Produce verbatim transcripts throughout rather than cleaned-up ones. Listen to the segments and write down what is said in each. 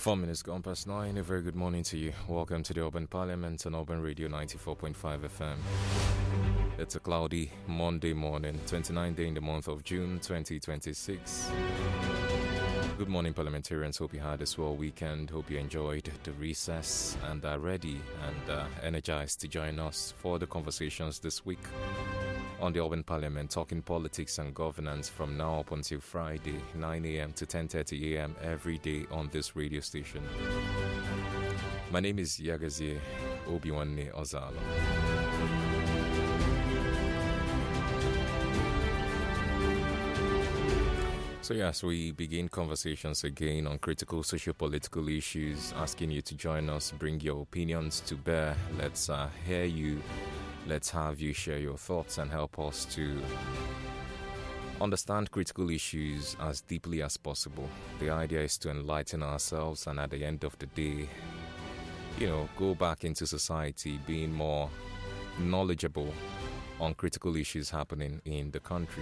Four minutes gone past nine. A very good morning to you. Welcome to the Urban Parliament on Urban Radio ninety-four point five F M. It's a cloudy Monday morning, twenty-ninth day in the month of June twenty twenty-six. Good morning, parliamentarians. Hope you had a swell weekend. Hope you enjoyed the recess and are ready and uh, energized to join us for the conversations this week on the Urban Parliament, talking politics and governance from now up until Friday, nine a.m. to ten thirty a.m. every day on this radio station. My name is Yagazie Obiwanne Ozalo. So yes, we begin conversations again on critical socio-political issues, asking you to join us, bring your opinions to bear. Let's uh, hear you. Let's have you share your thoughts and help us to understand critical issues as deeply as possible. The idea is to enlighten ourselves and at the end of the day, you know, go back into society being more knowledgeable on critical issues happening in the country.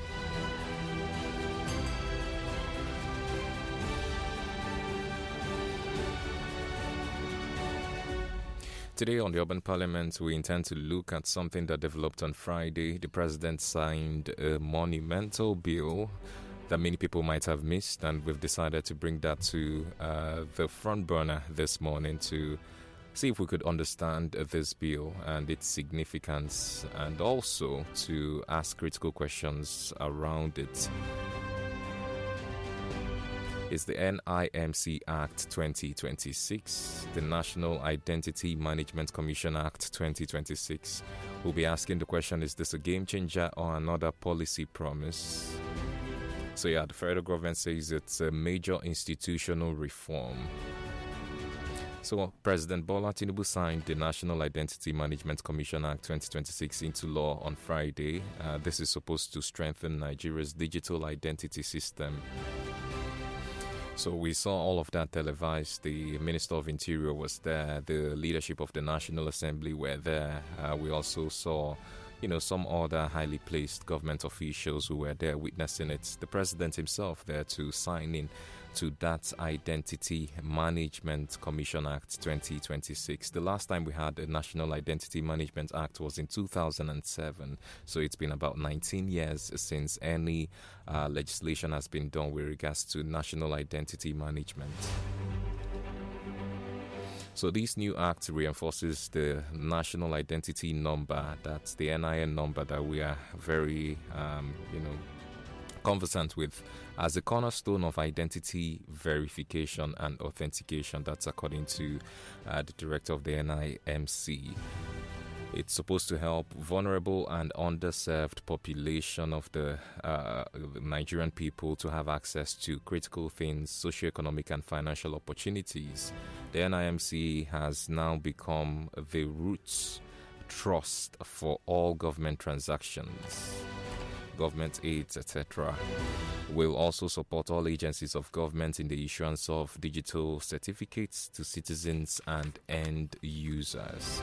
Today on the Urban Parliament, we intend to look at something that developed on Friday. The President signed a monumental bill that many people might have missed, and we've decided to bring that to uh, the front burner this morning to see if we could understand this bill and its significance, and also to ask critical questions around it. It's the N I M C Act twenty twenty-six, the National Identity Management Commission Act twenty twenty-six. We'll be asking the question, is this a game changer or another policy promise? So yeah, the federal government says it's a major institutional reform. So President Bola Tinubu signed the National Identity Management Commission Act twenty twenty-six into law on Friday. Uh, this is supposed to strengthen Nigeria's digital identity system. So we saw all of that televised. The Minister of Interior was there. The leadership of the National Assembly were there. Uh, we also saw, you know, some other highly placed government officials who were there witnessing it. The President himself there to sign in to that Identity Management Commission Act twenty twenty-six. The last time we had a National Identity Management Act was in two thousand seven. So it's been about nineteen years since any uh, legislation has been done with regards to national identity management. So this new act reinforces the national identity number, that's the N I N number that we are very, um, you know, conversant with as a cornerstone of identity verification and authentication. That's according to uh, the director of the N I M C. It's supposed to help vulnerable and underserved population of the uh, Nigerian people to have access to critical things, socioeconomic and financial opportunities. The N I M C has now become the roots trust for all government transactions, government aids, et cetera. Will also support all agencies of government in the issuance of digital certificates to citizens and end users.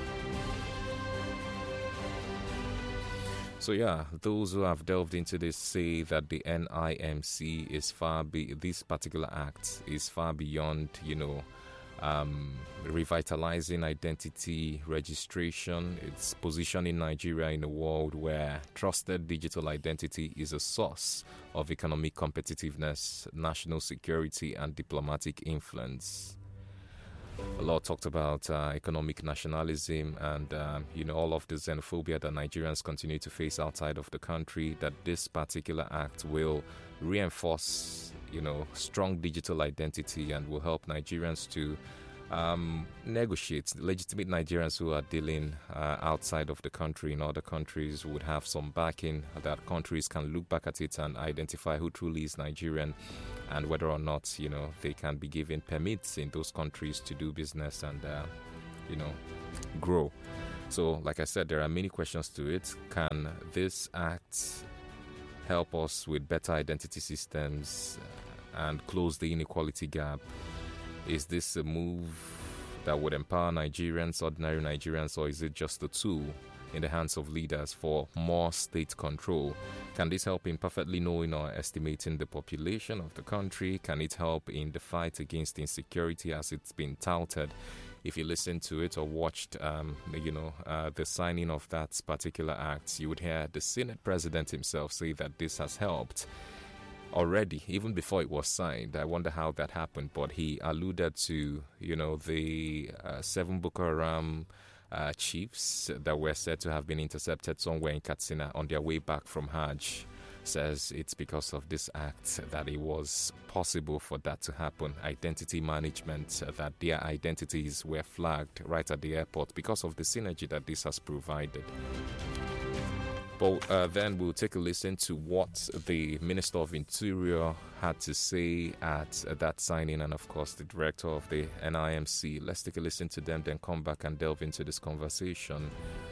So yeah, those who have delved into this say that the N I M C is far be this particular act is far beyond, you know, um, revitalizing identity registration. It's positioning Nigeria in a world where trusted digital identity is a source of economic competitiveness, national security, and diplomatic influence. A lot talked about uh, economic nationalism and, um, you know, all of the xenophobia that Nigerians continue to face outside of the country, that this particular act will reinforce, you know, strong digital identity and will help Nigerians to um, negotiate. Legitimate Nigerians who are dealing uh, outside of the country in other countries would have some backing, that countries can look back at it and identify who truly is Nigerian and whether or not, you know, they can be given permits in those countries to do business and, uh, you know, grow. So, like I said, there are many questions to it. Can this act help us with better identity systems and close the inequality gap? Is this a move that would empower Nigerians, ordinary Nigerians, or is it just a tool in the hands of leaders for more state control? Can this help in perfectly knowing or estimating the population of the country? Can it help in the fight against insecurity as it's been touted? If you listened to it or watched, um, you know, uh, the signing of that particular act, you would hear the Senate president himself say that this has helped already, even before it was signed. I wonder how that happened, but he alluded to, you know, the uh, seven Boko Haram uh, chiefs that were said to have been intercepted somewhere in Katsina on their way back from Hajj. Says it's because of this act that it was possible for that to happen. Identity management, that their identities were flagged right at the airport because of the synergy that this has provided. But uh, then we'll take a listen to what the Minister of Interior had to say at uh, that signing, and of course the Director of the N I M C. Let's take a listen to them, then come back and delve into this conversation.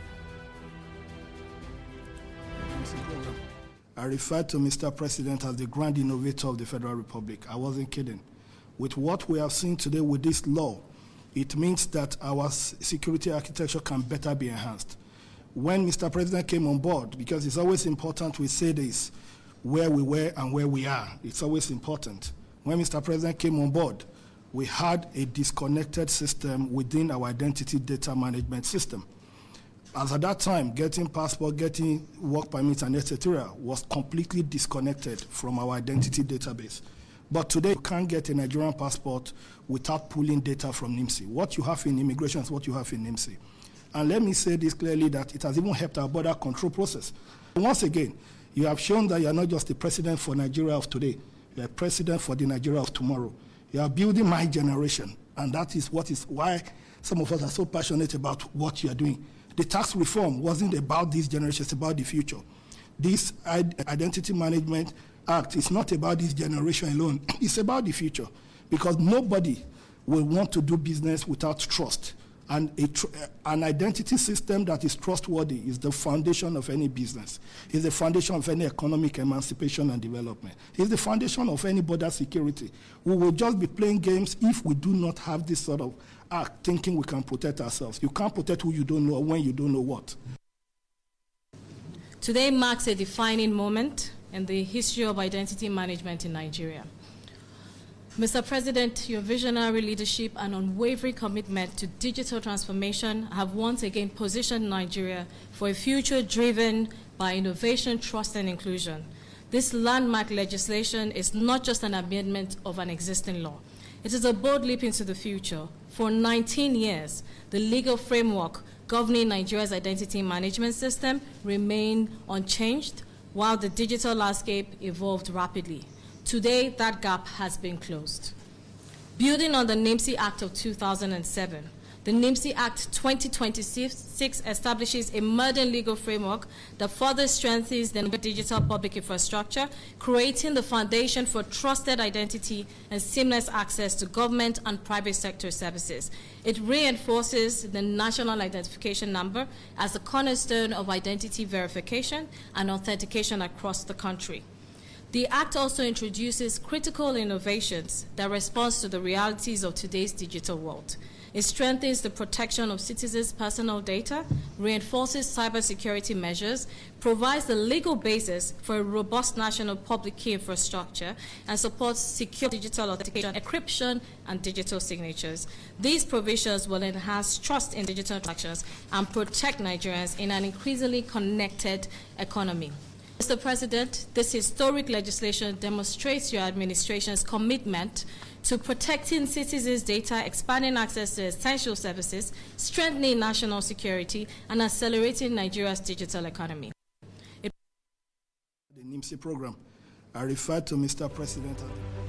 I referred to Mister President as the grand innovator of the Federal Republic. I wasn't kidding. With what we have seen today with this law, it means that our security architecture can better be enhanced. When Mister President came on board, because it's always important we say this, where we were and where we are, it's always important. When Mister President came on board, we had a disconnected system within our identity data management system. As at that time, getting passport, getting work permits, and et cetera was completely disconnected from our identity database. But today, you can't get a Nigerian passport without pulling data from NIMSI. What you have in immigration is what you have in NIMSI. And let me say this clearly, that it has even helped our border control process. Once again, you have shown that you are not just the president for Nigeria of today, you are president for the Nigeria of tomorrow. You are building my generation, and that is what is why some of us are so passionate about what you are doing. The tax reform wasn't about this generation, it's about the future. This Identity Management Act is not about this generation alone, it's about the future, because nobody will want to do business without trust. And a tr- an identity system that is trustworthy is the foundation of any business. It's the foundation of any economic emancipation and development. It's the foundation of any border security. We will just be playing games if we do not have this sort of act, thinking we can protect ourselves. You can't protect who you don't know when you don't know what. Today marks a defining moment in the history of identity management in Nigeria. Mister President, your visionary leadership and unwavering commitment to digital transformation have once again positioned Nigeria for a future driven by innovation, trust, and inclusion. This landmark legislation is not just an amendment of an existing law. It is a bold leap into the future. For nineteen years, the legal framework governing Nigeria's identity management system remained unchanged, while the digital landscape evolved rapidly. Today, that gap has been closed. Building on the NIMSI Act of two thousand seven, the NIMSI Act twenty twenty-six establishes a modern legal framework that further strengthens the digital public infrastructure, creating the foundation for trusted identity and seamless access to government and private sector services. It reinforces the National Identification Number as the cornerstone of identity verification and authentication across the country. The Act also introduces critical innovations that respond to the realities of today's digital world. It strengthens the protection of citizens' personal data, reinforces cybersecurity measures, provides the legal basis for a robust national public key infrastructure, and supports secure digital authentication, encryption, and digital signatures. These provisions will enhance trust in digital transactions and protect Nigerians in an increasingly connected economy. Mister President, this historic legislation demonstrates your administration's commitment to protecting citizens' data, expanding access to essential services, strengthening national security, and accelerating Nigeria's digital economy. It the NIMSI program, I referred to Mister President.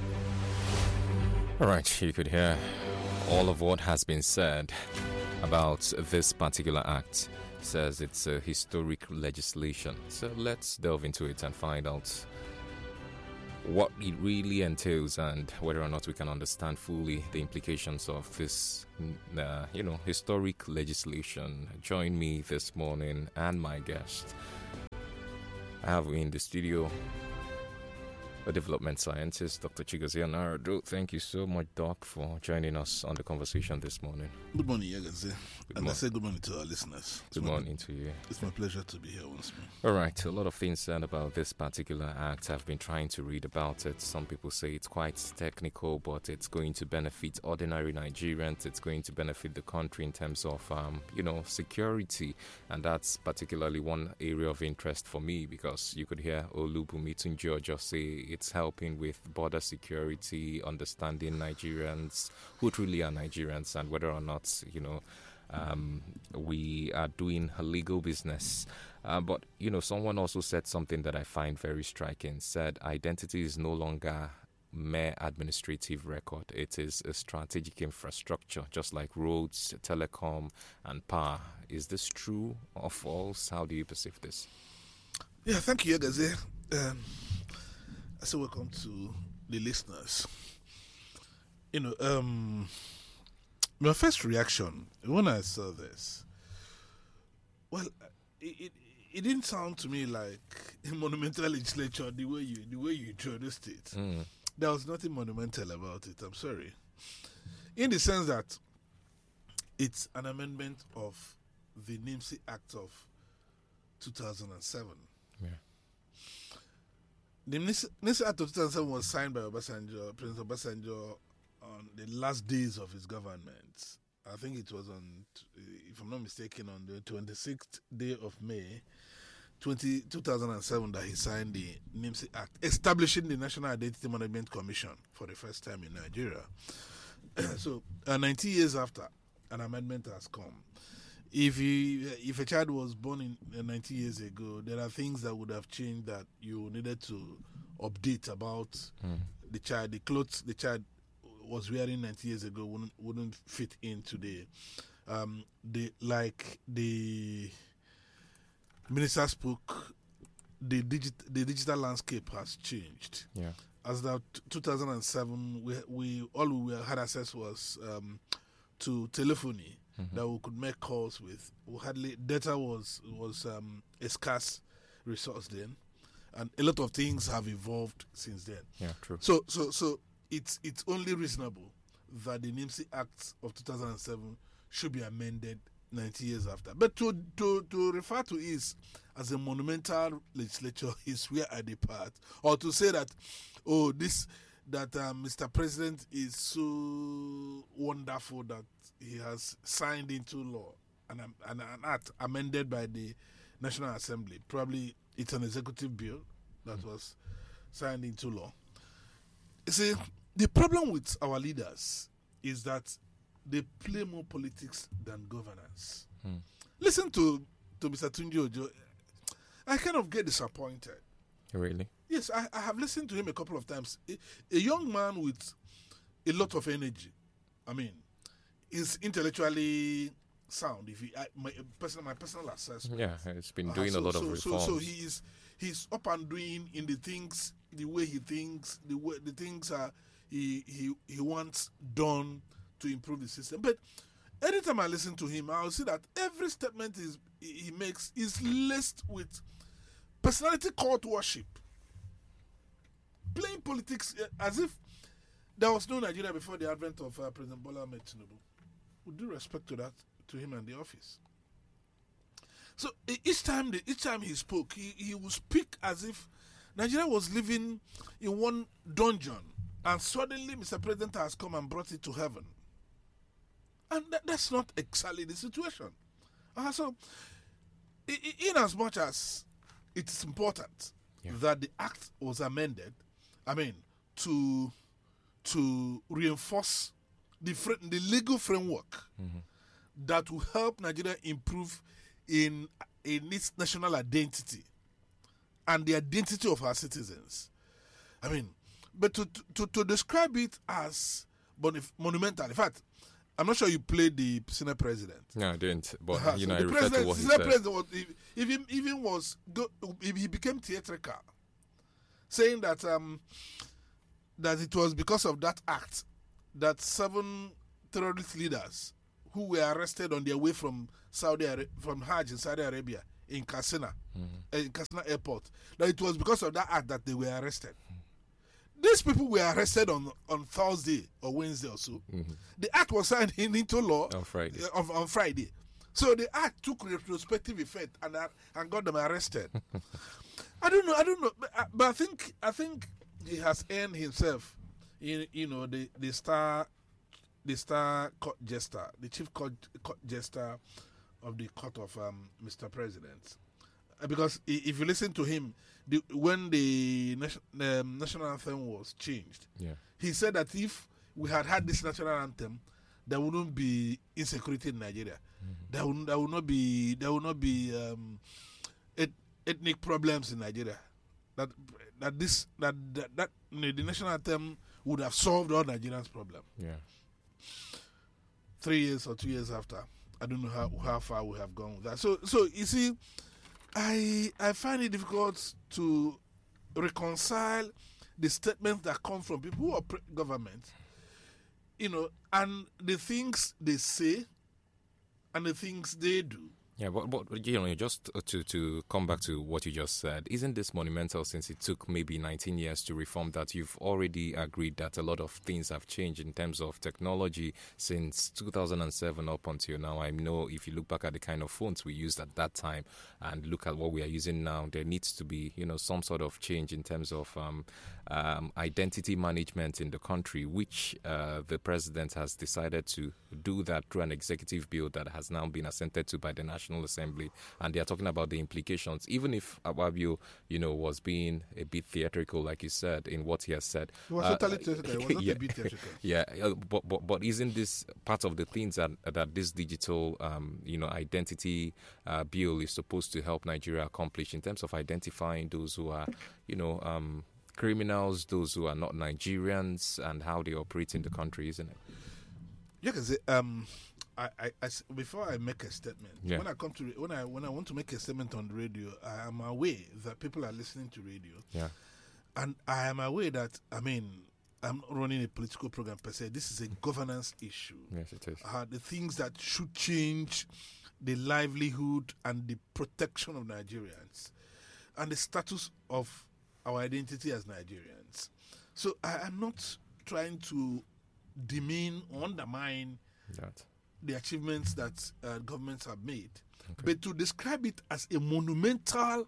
All right, you could hear all of what has been said about this particular act. Says it's a historic legislation. So let's delve into it and find out what it really entails and whether or not we can understand fully the implications of this, uh, you know, historic legislation. Join me this morning and my guest. I have in the studio a development scientist, Doctor Chigozie Narado. Thank you so much, Doc, for joining us on the conversation this morning. Good morning, Yagaze. And mo- I say good morning to our listeners. It's Good my, morning to you. It's my pleasure to be here once more. All right, a lot of things said about this particular act. I've been trying to read about it. Some people say it's quite technical, but it's going to benefit ordinary Nigerians. It's going to benefit the country in terms of, um, you know, security. And that's particularly one area of interest for me, because you could hear Olubunmi Tunji just say it's helping with border security, understanding Nigerians, who truly are Nigerians, and whether or not, you know, um, we are doing a legal business. Uh, but, you know, someone also said something that I find very striking, said identity is no longer mere administrative record. It is a strategic infrastructure, just like roads, telecom, and power. Is this true or false? How do you perceive this? Yeah, thank you, Yagaze. Um, I say welcome to the listeners. You know, um, my first reaction when I saw this, well, it, it, it didn't sound to me like a monumental legislature the way you the way you introduced it. Mm. There was nothing monumental about it. I'm sorry, in the sense that it's an amendment of the NIMSI Act of two thousand seven. Yeah. The NIMSI Act of two thousand seven was signed by Obasanjo, President Obasanjo, on the last days of his government. I think it was on, if I'm not mistaken, on the twenty-sixth day of May, two thousand seven, that he signed the NIMSI Act, establishing the National Identity Management Commission for the first time in Nigeria. So, uh, ninety years after, an amendment has come. If you, if a child was born in uh, ninety years ago, there are things that would have changed that you needed to update about Mm. the child. The clothes the child was wearing ninety years ago wouldn't wouldn't fit in today. Um, the like the minister spoke. The digit the digital landscape has changed. Yeah. As that two thousand seven, we we all we had access was um, to telephony. Mm-hmm. That we could make calls with. We hardly data was was um, a scarce resource then, and a lot of things have evolved since then. Yeah, true. So so so it's it's only reasonable that the NIMSI Act of two thousand seven should be amended ninety years after. But to to to refer to it as a monumental legislature is where I depart, or to say that oh this that um, Mister President is so wonderful that he has signed into law an, an, an act amended by the National Assembly. Probably it's an executive bill that mm. was signed into law. You see, the problem with our leaders is that they play more politics than governance. Mm. Listen to, to Mister Tunji Ojo. I kind of get disappointed. Really? Yes, I, I have listened to him a couple of times. A, a young man with a lot of energy. I mean, he's intellectually sound. If he, I, my personal, my personal assessment. Yeah, he's been uh, doing so, a lot so, of reforms. So, so he's he's up and doing in the things, the way he thinks, the way the things are he he he wants done to improve the system. But anytime I listen to him, I'll see that every statement is he makes is laced with personality cult worship. Playing politics as if there was no Nigeria before the advent of uh, President Bola Ahmed Tinubu. With due respect to that, to him and the office. So each time, the, each time he spoke, he, he would speak as if Nigeria was living in one dungeon, and suddenly Mister President has come and brought it to heaven. And that, that's not exactly the situation. Uh, so, in, in as much as it is important yeah. that the act was amended, I mean, to to reinforce the fr- the legal framework mm-hmm. that will help Nigeria improve in in its national identity and the identity of our citizens. I mean, but to to, to describe it as bonif- monumental, in fact, I'm not sure you played the Senate president. No, I didn't. But uh-huh. you so know, I the refer to what he Senate said. President was, even even was go, he became theatrical, saying that um that it was because of that act that seven terrorist leaders who were arrested on their way from Saudi Ara- from Hajj in Saudi Arabia in Kasina, mm-hmm. uh, in Kasina airport, that it was because of that act that they were arrested. these people were arrested on, on Thursday or Wednesday or so. Mm-hmm. The act was signed in, into law on Friday. Uh, on, on Friday. So the act took retrospective effect and uh, and got them arrested. I don't know. I don't know. But, uh, but I think I think he has earned himself, you, you know, the, the star, the star court jester, the chief court, court jester of the court of um, Mister President. Uh, because if you listen to him, the, when the nation, um, national anthem was changed, yeah. he said that if we had had this national anthem, there wouldn't be insecurity in Nigeria. Mm-hmm. There will there will not be there will not be um, et, ethnic problems in Nigeria. That that this that that, that you know, the national anthem would have solved all Nigerians' problem. Yeah. Three years or two years after, I don't know how, how far we have gone with that. So so you see, I I find it difficult to reconcile the statements that come from people who are pre- government, you know, and the things they say and the things they do. Yeah, but, but you know, just to, to come back to what you just said, isn't this monumental since it took maybe nineteen years to reform that? You've already agreed that a lot of things have changed in terms of technology since two thousand seven up until now. I know if you look back at the kind of phones we used at that time and look at what we are using now, there needs to be, you know, some sort of change in terms of um, um, identity management in the country, which uh, the president has decided to do that through an executive bill that has now been assented to by the National Assembly, and they are talking about the implications. Even if Akpabio, you know, was being a bit theatrical, like you said, in what he has said. He was uh, totally theatrical. He was not yeah, a bit theatrical. Yeah, but, but but isn't this part of the things that that this digital, um, you know, identity uh, bill is supposed to help Nigeria accomplish in terms of identifying those who are, you know, um, criminals, those who are not Nigerians, and how they operate in the country, isn't it? Yeah, because um. I, I, I, before I make a statement, yeah. when I come to when I when I want to make a statement on the radio, I am aware that people are listening to radio, yeah, and I am aware that I mean I'm not running a political program per se. This is a governance issue. Yes, it is. Uh, the things that should change the livelihood and the protection of Nigerians, and the status of our identity as Nigerians. So I am not trying to demean or undermine that. the achievements that uh, governments have made. Okay. But to describe it as a monumental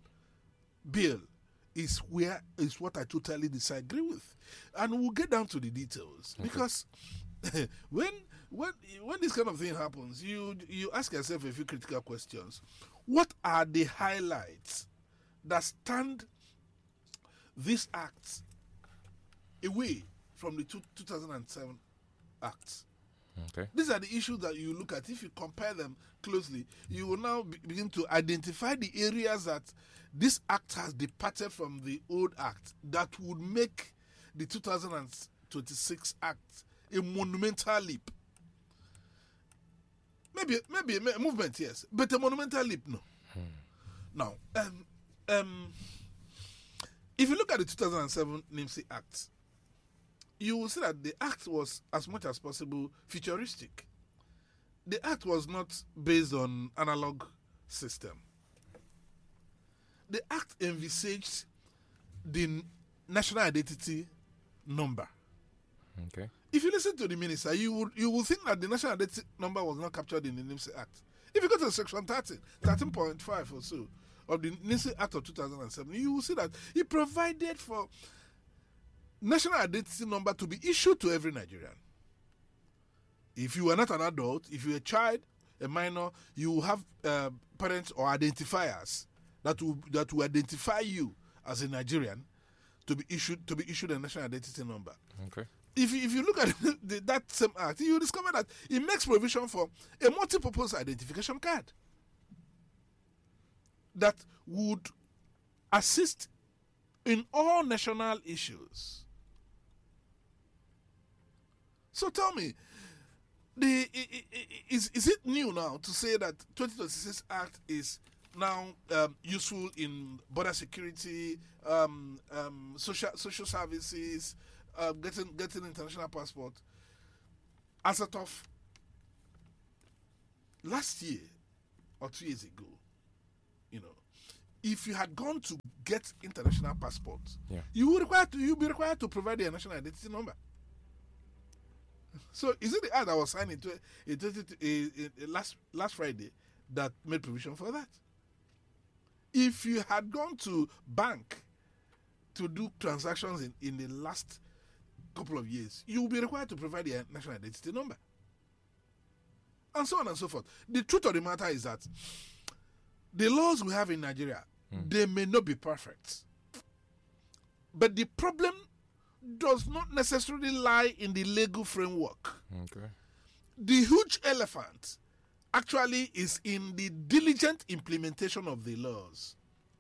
bill is where is what I totally disagree with. And we'll get down to the details. Okay. Because when when when this kind of thing happens, you you ask yourself a few critical questions. What are the highlights that stand these acts away from the two, two thousand seven acts? Okay. These are the issues that you look at. If you compare them closely, you will now be, begin to identify the areas that this act has departed from the old act that would make the two thousand twenty-six act a monumental leap. Maybe maybe a movement, yes, but a monumental leap, no. Hmm. Now, um, um, if you look at the two thousand seven NIMSY Act, you will see that the act was, as much as possible, futuristic. The act was not based on analog system. The act envisaged the national identity number. Okay. If you listen to the minister, you will you will think that the national identity number was not captured in the NIMSY Act. If you go to section thirteen, thirteen point five or so of the NIMSY Act of two thousand seven, you will see that it provided for national identity number to be issued to every Nigerian. If you are not an adult, if you're a child, a minor, you will have uh, parents or identifiers that will that will identify you as a Nigerian to be issued to be issued a national identity number. Okay. If you, if you look at the, that same act, you discover that it makes provision for a multi-purpose identification card that would assist in all national issues. So tell me, the is is it new now to say that twenty twenty-six Act is now um, useful in border security, um, um, social social services, uh, getting getting international passport? As of last year or two years ago, you know, if you had gone to get international passports, Yeah. you would require to you be required to provide a national identity number. So is it the act that was signed into it, it, it, it, last last Friday that made provision for that? If you had gone to bank to do transactions in, in the last couple of years, you will be required to provide a national identity number. And so on and so forth. The truth of the matter is that the laws we have in Nigeria, mm. they may not be perfect. But the problem does not necessarily lie in the legal framework. Okay. The huge elephant actually is in the diligent implementation of the laws.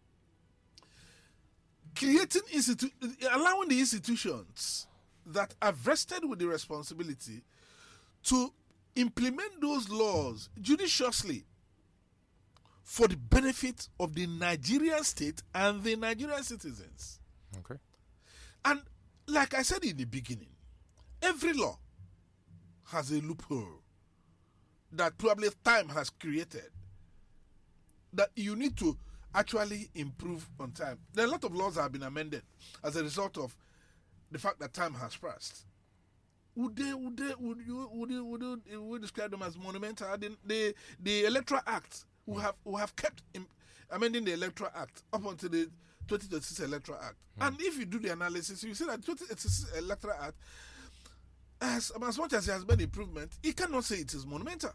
Creating institu- allowing the institutions that are vested with the responsibility to implement those laws judiciously for the benefit of the Nigerian state and the Nigerian citizens. Okay. And like I said in the beginning, every law has a loophole that probably time has created that you need to actually improve on time. There are a lot of laws that have been amended as a result of the fact that time has passed. Would they, would they, would you, would you, would you, would you describe them as monumental? The, the, the Electoral Act will have, will have kept im- amending the Electoral Act up until the twenty twenty-six Electoral Act. Mm. And if you do the analysis, you see that twenty twenty-six Electoral Act, as, as much as it has made improvement, it cannot say it is monumental.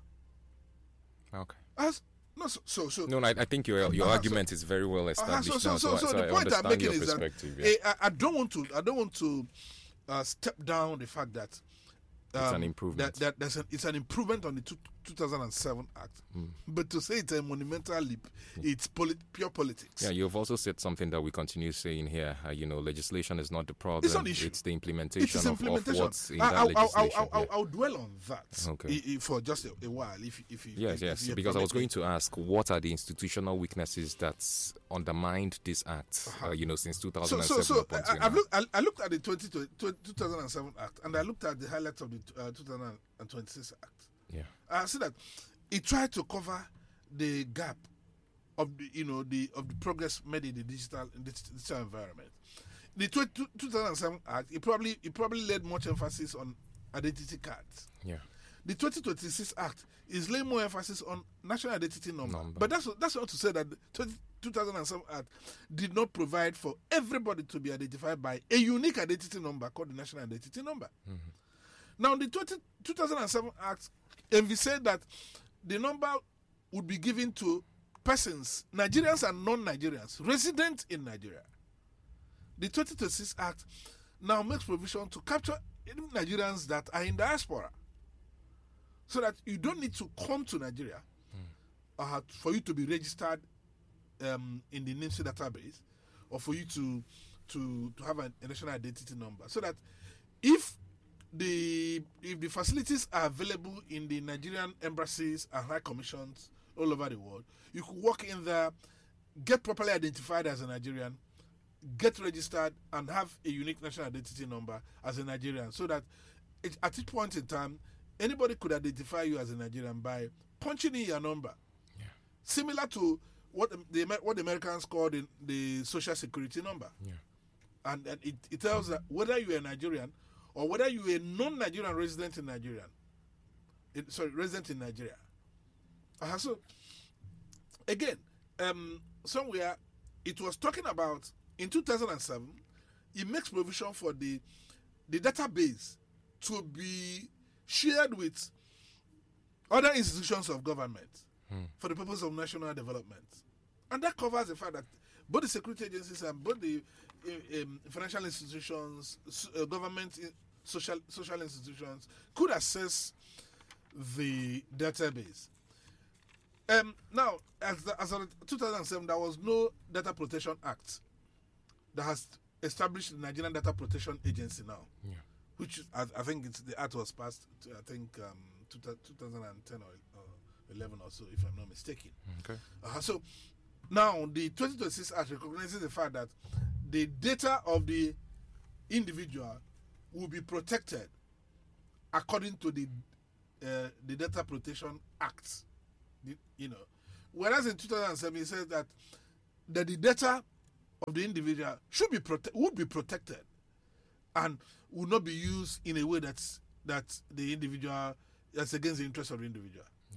Okay. As no, so so, so no, I, I think your your uh, argument so, is very well established. Uh, so, now, so, so, so, so, so I, the so point I'm making is that yeah. I, I don't want to I don't want to uh, step down the fact that um, it's an improvement. That, that there's an, it's an improvement on the two, two thousand seven Act, mm. but to say it's a monumental leap, mm. it's polit- pure politics. Yeah, you've also said something that we continue saying here. Uh, you know, legislation is not the problem. It's not the issue. It's the implementation, it's implementation. Of, of what's in I, that I'll, legislation. I'll, I'll, yeah. I'll dwell on that okay. I, I, for just a, a while. If, if, if yes, if, yes, if because I was going to ask, what are the institutional weaknesses that's undermined this act? Uh-huh. Uh, you know, since two thousand seven. So, so, so I, I've looked, I, I looked at the twenty, two thousand seven Act, and I looked at the highlights of the uh, two thousand twenty-six Act. Yeah, I see that it tried to cover the gap of the, you know, the of the progress made in the digital in the digital environment. The two thousand seven Act, it probably it probably laid much emphasis on identity cards. Yeah. The twenty twenty-six Act is laying more emphasis on national identity number. number. But that's that's not to say that the two thousand seven Act did not provide for everybody to be identified by a unique identity number called the national identity number. Mm-hmm. Now, the two thousand seven Act envisaged that the number would be given to persons, Nigerians and non-Nigerians, resident in Nigeria. The twenty twenty-six Act now makes provision to capture Nigerians that are in diaspora, so that you don't need to come to Nigeria mm. uh, for you to be registered um, in the NIMSI database, or for you to to to have a national identity number, so that if the if the facilities are available in the Nigerian embassies and high commissions all over the world, you could walk in there, get properly identified as a Nigerian, get registered, and have a unique national identity number as a Nigerian, so that it, at this point in time, anybody could identify you as a Nigerian by punching in your number. Yeah. Similar to what the what the Americans call the, the social security number. Yeah. And, and it, it tells that whether you're a Nigerian or whether you're a non-Nigerian resident in Nigeria, in, sorry, resident in Nigeria. Uh, so, again, um, somewhere it was talking about in two thousand seven, it makes provision for the the database to be shared with other institutions of government hmm. for the purpose of national development. And that covers the fact that both the security agencies and both the uh, um, financial institutions, uh, government, uh, social social institutions could access the database. Um, now, as, the, as of two thousand seven, there was no Data Protection Act that has established the Nigerian Data Protection Agency now. Yeah. Which I, I think it's, the act was passed, to, I think, um, two thousand ten or, or eleven or so, if I'm not mistaken. Okay. Uh, so, now the twenty twenty-six Act recognizes the fact that the data of the individual will be protected according to the uh, the Data Protection Act. The, you know, whereas in two thousand seven it says that that the data of the individual should be prote- would be protected and would not be used in a way that's that the individual that's against the interest of the individual. Yeah.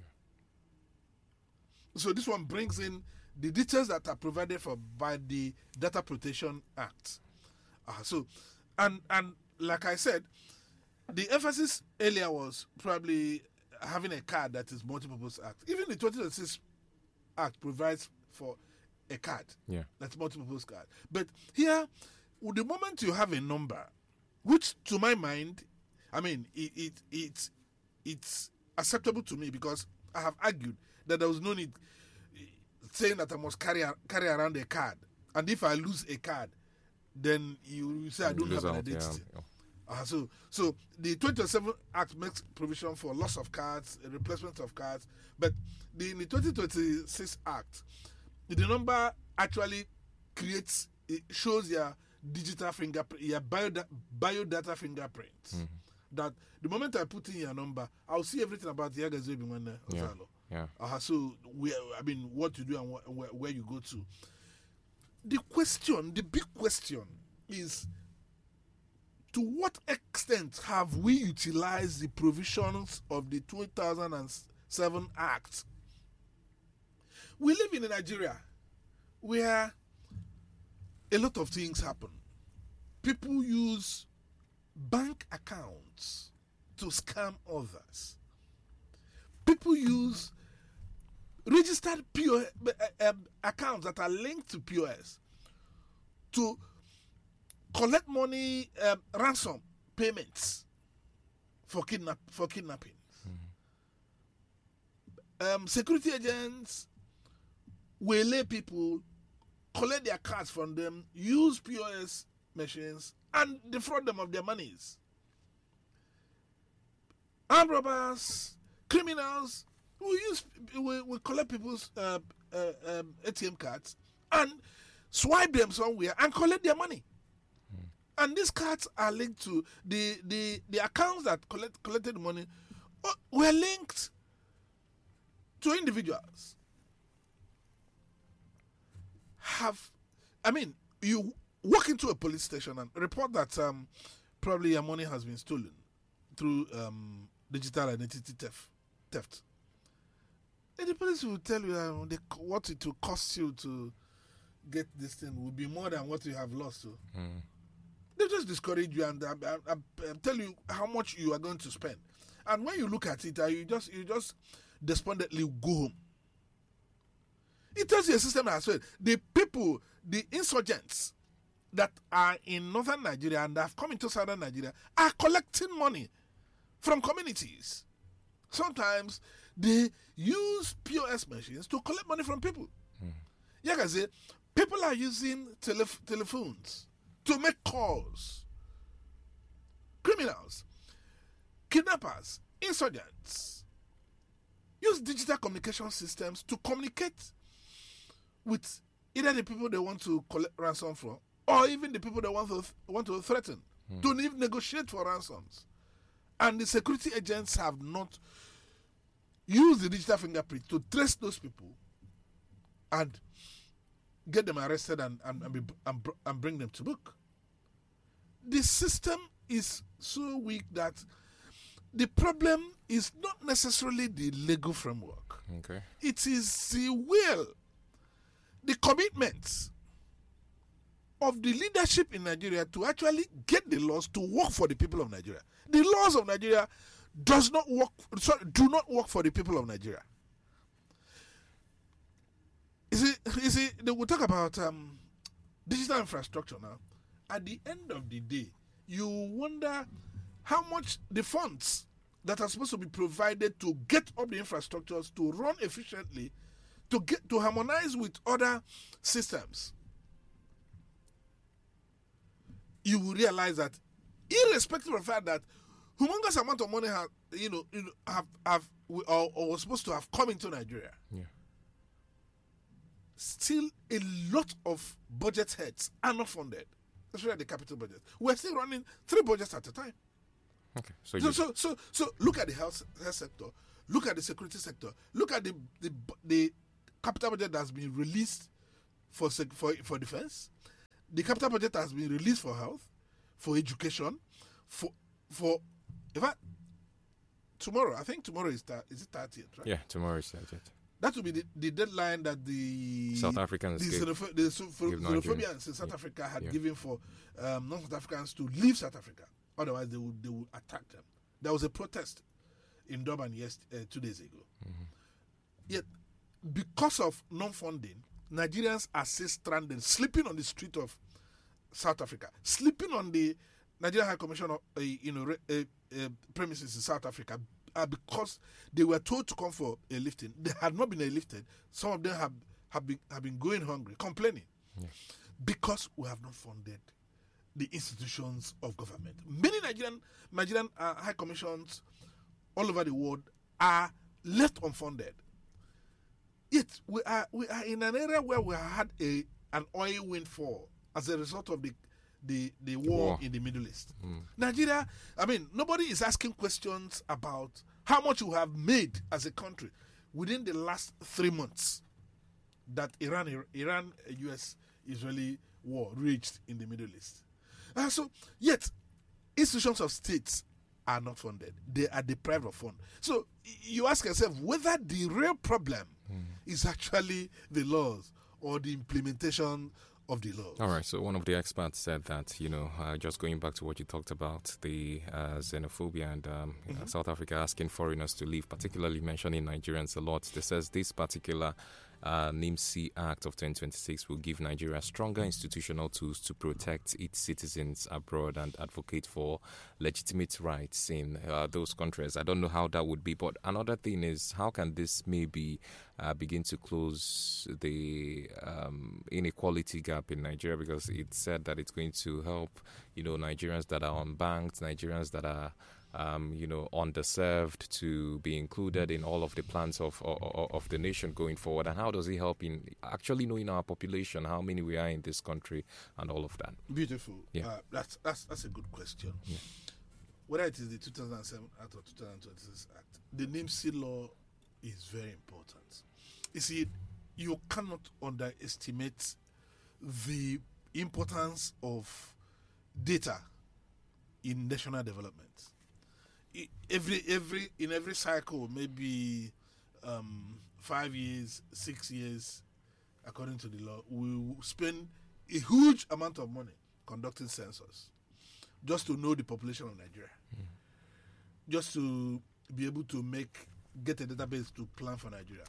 So this one brings in the details that are provided for by the Data Protection Act. Uh, so, and and like I said, the emphasis earlier was probably having a card that is multi-purpose act. Even the twenty twenty-six Act provides for a card yeah. that's multi-purpose card. But here, with the moment you have a number, which to my mind, I mean, it, it it it's acceptable to me because I have argued that there was no need saying that I must carry carry around a card, and if I lose a card, then you say I don't have an identity. Yeah. Uh, so, so the twenty twenty-seven Act makes provision for loss of cards, replacement of cards, but the, in the twenty twenty-six Act, the number actually creates, it shows your digital fingerprint, your biodata, biodata fingerprint. Mm-hmm. That the moment I put in your number, I'll see everything about the Yagazebi when yeah. yeah. Uh, so where, I mean, what you do and wh- where, where you go to. The question, the big question is, to what extent have we utilized the provisions of the two thousand seven Act? We live in Nigeria where a lot of things happen. People use bank accounts to scam others. People use registered P O S, uh, accounts that are linked to P O S to collect money, um, ransom payments for kidnap for kidnapping. Mm-hmm. Um, security agents waylay people, collect their cards from them, use P O S machines, and defraud them of their monies. Armed robbers, criminals, we use we, we collect people's uh, uh, um, A T M cards and swipe them somewhere and collect their money. And these cards are linked to the the, the accounts that collect, collected money uh, were linked to individuals. Have, I mean, you walk into a police station and report that um, probably your money has been stolen through um, digital identity theft. theft. And the police will tell you um, the, what it will cost you to get this thing will be more than what you have lost. So. Mm. They just discourage you and uh, uh, uh, tell you how much you are going to spend. And when you look at it, uh, you just you just despondently go home. It tells you a system as well. The people, the insurgents that are in northern Nigeria and have come into southern Nigeria are collecting money from communities. Sometimes they use P O S machines to collect money from people. Mm. Yeah, I say, people are using tele- telephones to make calls. Criminals, kidnappers, insurgents use digital communication systems to communicate with either the people they want to collect ransom from or even the people they want to th- want to threaten hmm. to ne- negotiate for ransoms. And the security agents have not used the digital fingerprint to trace those people and get them arrested and and, and, be, and, and bring them to book. The system is so weak that the problem is not necessarily the legal framework. Okay. It is the will, the commitment of the leadership in Nigeria to actually get the laws to work for the people of Nigeria. The laws of Nigeria does not work, sorry, do not work for the people of Nigeria. You see, you see, we'll talk about um, digital infrastructure now. At the end of the day, you wonder how much the funds that are supposed to be provided to get up the infrastructures to run efficiently, to get to harmonize with other systems. You will realize that, irrespective of the fact that humongous amount of money have, you know, have have or, or was supposed to have come into Nigeria. Yeah. Still, a lot of budget heads are not funded, especially the capital budget. We're still running three budgets at a time. Okay. So, so, so, so, so look at the health, health sector, look at the security sector, look at the, the the capital budget that's been released for, sec- for, for defense. The capital budget has been released for health, for education, for, for in fact, tomorrow, I think tomorrow is, th- is it thirtieth, right? Yeah, tomorrow is thirtieth. That will be the, the deadline that the South Africans the, gave, xenoph- the xenoph- xenophobia in South yeah. Africa had Yeah. given for um, non-South Africans to leave South Africa. Otherwise, they would they would attack them. There was a protest in Durban yes, uh, two days ago. Mm-hmm. Yet, because of non-funding, Nigerians are still stranded, sleeping on the street of South Africa, sleeping on the Nigerian High Commission of, uh, you know, re- uh, uh, premises in South Africa, uh, because they were told to come for a lifting. They had not been a lifted. Some of them have, have, been, have been going hungry, complaining, Yeah. because we have not funded the institutions of government. Many Nigerian, Nigerian uh, high commissions all over the world are left unfunded. Yet we are we are in an area where we had a an oil windfall as a result of the the, the war, war in the Middle East. Mm. Nigeria, I mean, nobody is asking questions about how much we have made as a country within the last three months that Iran, Iran, U S, Israeli war raged in the Middle East. Uh, so, yet, institutions of states are not funded. They are deprived of funds. So, you ask yourself whether the real problem mm. is actually the laws or the implementation of the laws. All right, so one of the experts said that, you know, uh, just going back to what you talked about, the uh, xenophobia and um, mm-hmm. uh, South Africa asking foreigners to leave, particularly mentioning Nigerians a lot. They says this particular uh, N I M C Act of twenty twenty-six will give Nigeria stronger institutional tools to protect its citizens abroad and advocate for legitimate rights in uh, those countries. I don't know how that would be, but another thing is, how can this maybe uh, begin to close the um, inequality gap in Nigeria, because it said that it's going to help, you know, Nigerians that are unbanked, Nigerians that are, um, you know, underserved to be included in all of the plans of, of of the nation going forward. And how does it help in actually knowing our population, how many we are in this country, and all of that? Beautiful. Yeah. Uh, that's that's that's a good question. Yeah. Whether it is the two thousand seven Act or two thousand twenty-six Act, the N I M C law is very important. You see, you cannot underestimate the importance of data in national development. I, every every in every cycle, maybe um, five years, six years, according to the law, we will spend a huge amount of money conducting census just to know the population of Nigeria, mm. just to be able to make get a database to plan for Nigeria.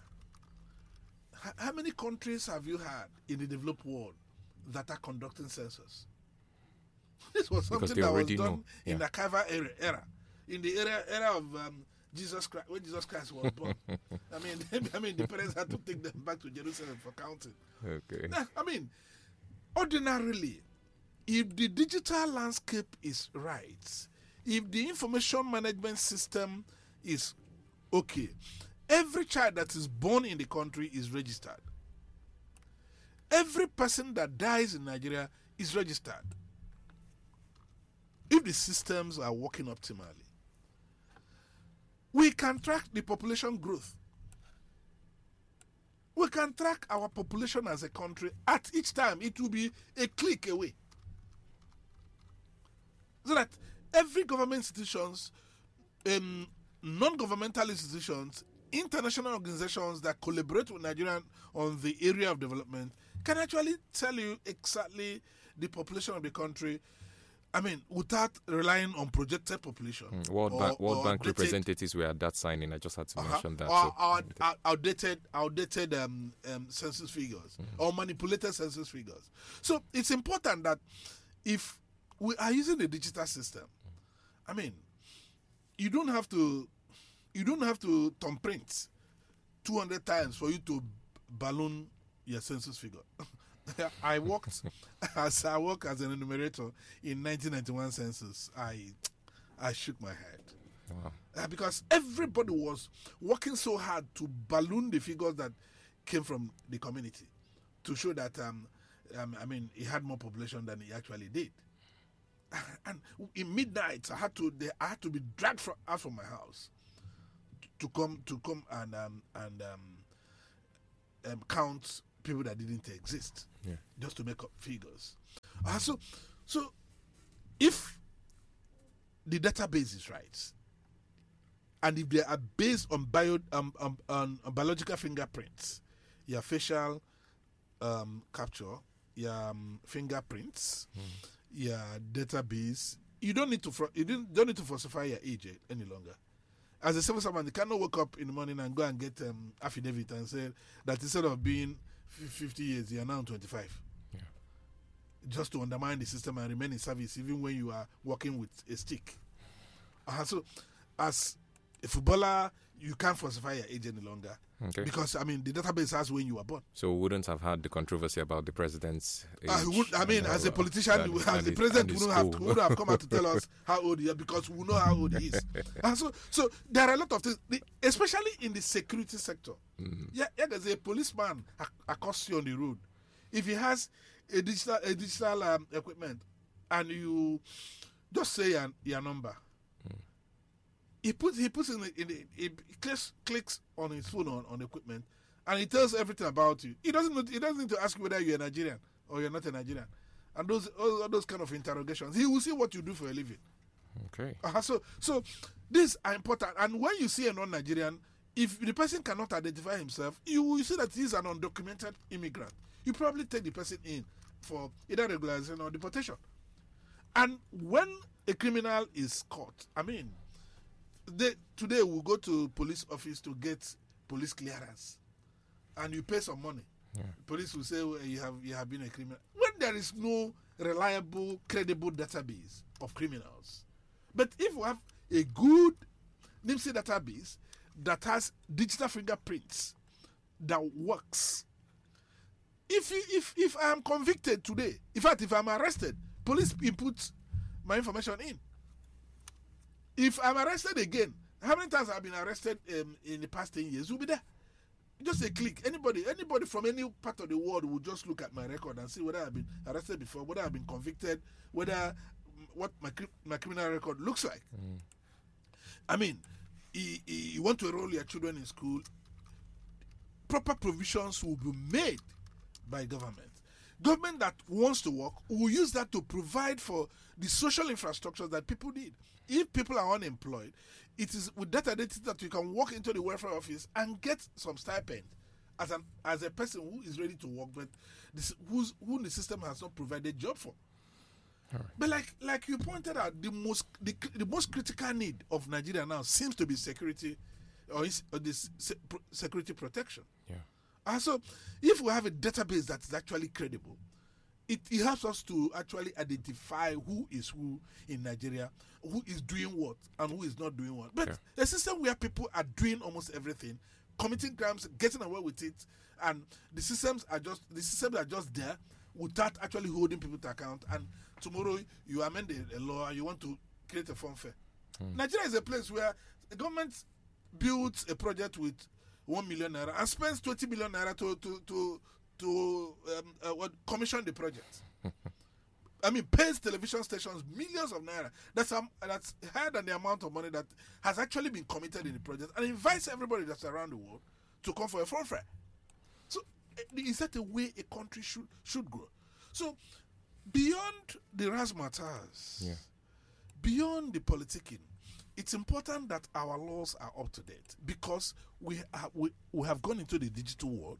H- how many countries have you had in the developed world that are conducting census? This was something that was done know. in Yeah. the archival era, era, in the era era of um, Jesus Christ, when Jesus Christ was born. I mean, I mean, the parents had to take them back to Jerusalem for counting. Okay. I mean, ordinarily, if the digital landscape is right, if the information management system is okay, every child that is born in the country is registered. Every person that dies in Nigeria is registered. If the systems are working optimally, we can track the population growth. We can track our population as a country at each time. It will be a click away. So that every government institutions, um, non-governmental institutions, international organizations that collaborate with Nigeria on the area of development can actually tell you exactly the population of the country. I mean, without relying on projected population. Mm, World, or, Bank, World or Bank outdated, representatives were at that signing. I just had to uh-huh, mention that. Or so, out, out, outdated, outdated um, um, census figures, mm-hmm. or manipulated census figures. So it's important that if we are using the digital system, I mean, you don't have to, you don't have to thumbprint two hundred times for you to balloon your census figure. I worked as I worked as an enumerator in nineteen ninety-one census. I I shook my head. Wow. Uh, because everybody was working so hard to balloon the figures that came from the community to show that um, um I mean he had more population than he actually did. And in midnight, I had to they, I had to be dragged from, out from my house to come to come and um, and um, um, count people that didn't exist, Yeah. just to make up figures. Uh, so, so if the database is right, and if they are based on bio um, um, on, on biological fingerprints, your facial um, capture, your um, fingerprints, mm. your database, you don't need to fr- you don't, don't need to falsify your age any longer. As a civil servant, you cannot wake up in the morning and go and get um, affidavit and say that instead of being fifty years, you are now twenty-five. Yeah. Just to undermine the system and remain in service, even when you are working with a stick. Uh, so, as a footballer, you can't falsify your age any longer. Okay. Because, I mean, the database has when you were born. So we wouldn't have had the controversy about the president's age. Uh, would, I mean, as a politician, and, as and the his, president and wouldn't have, wouldn't have come out to tell us how old he is, because we know how old he is. And so, so there are a lot of things, especially in the security sector. Mm. Yeah, yeah, there's a policeman across you on the road. If he has a digital, a digital um, equipment, and you just say your, your number, mm. he puts he puts in the, in the he clicks, clicks on his phone on, on the equipment, and he tells everything about you. He doesn't he doesn't need to ask you whether you're a Nigerian or you're not a Nigerian, and those all, all those kind of interrogations. He will see what you do for a living. Okay. Uh, so so these are important. And when you see a non-Nigerian, if the person cannot identify himself, you will see that he's an undocumented immigrant. You probably take the person in for either regularization or deportation. And when a criminal is caught, I mean, they, today we'll go to police office to get police clearance, and you pay some money. Yeah. Police will say, well, you have you have been a criminal. When there is no reliable, credible database of criminals. But if we have a good NIMSI database that has digital fingerprints that works, if you, if if I am convicted today, in fact, if I'm arrested, police input my information in. If I'm arrested again, how many times I've been arrested um, in the past ten years will be there. Just a click. Anybody, anybody from any part of the world will just look at my record and see whether I've been arrested before, whether I've been convicted, whether what my my criminal record looks like. Mm. I mean, you want to enroll your children in school, proper provisions will be made by government. Government that wants to work will use that to provide for the social infrastructure that people need. If people are unemployed, it is with that identity that you can walk into the welfare office and get some stipend as an as a person who is ready to work, but this, who's, who the system has not provided job for. Right. But like like you pointed out, the most the, the most critical need of Nigeria now seems to be security, or, is, or this se- security protection. Yeah. And so, if we have a database that is actually credible, it, it helps us to actually identify who is who in Nigeria, who is doing what, and who is not doing what. But yeah. a system where people are doing almost everything, committing crimes, getting away with it, and the systems are just the systems are just there without actually holding people to account. And tomorrow you amend a, a law and you want to create a form fair. Hmm. Nigeria is a place where the government builds a project with one million naira and spends twenty million naira to to to to um, uh, what, commission the project. I mean, pays television stations millions of naira. That's um, that's higher than the amount of money that has actually been committed in the project, and invites everybody that's around the world to come for a fun fair. So, is that the way a country should should grow? So, beyond the razzmatazz, yeah. beyond the politicking, it's important that our laws are up to date, because we have, we, we have gone into the digital world.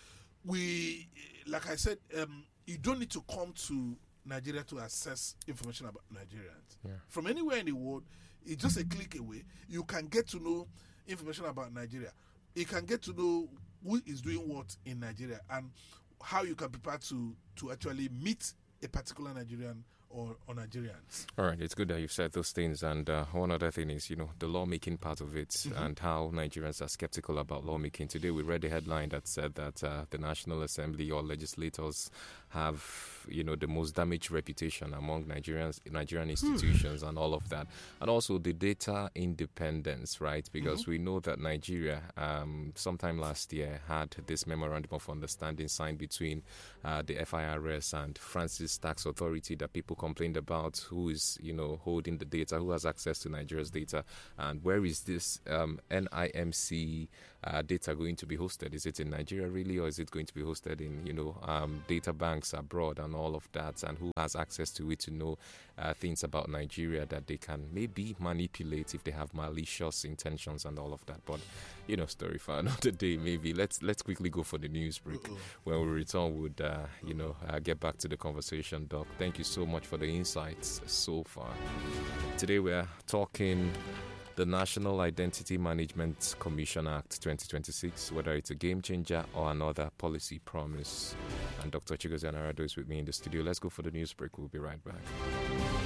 We, like I said, um, you don't need to come to Nigeria to access information about Nigerians. Yeah. From anywhere in the world, it's just a click away. You can get to know information about Nigeria. You can get to know who is doing what in Nigeria and how you can prepare to, to actually meet a particular Nigerian or, or Nigerians. All right, it's good that you've said those things. And uh, one other thing is, you know, the lawmaking part of it, mm-hmm. and how Nigerians are skeptical about lawmaking. Today we read a headline that said that uh, the National Assembly or legislators have, you know, the most damaged reputation among Nigerians, Nigerian institutions and all of that. And also the data independence, right? Because mm-hmm. we know that Nigeria, um, sometime last year, had this memorandum of understanding signed between uh, the F I R S and France's tax authority that people complained about, who is, you know, holding the data, who has access to Nigeria's data, and where is this um, N I M C uh, data going to be hosted? Is it in Nigeria really, or is it going to be hosted in, you know, um, data banks abroad and all of that? And who has access to it to know uh, things about Nigeria that they can maybe manipulate if they have malicious intentions and all of that? But, you know, story for another day, maybe. Let's let's quickly go for the news break. Uh-oh. When we return, we'll, uh, you know, uh, get back to the conversation, Doc. Thank you so much for the insights so far. Today we're talking the National Identity Management Commission Act twenty twenty-six, whether it's a game changer or another policy promise. And Doctor Chigozie Anarado is with me in the studio. Let's go for the news break. We'll be right back.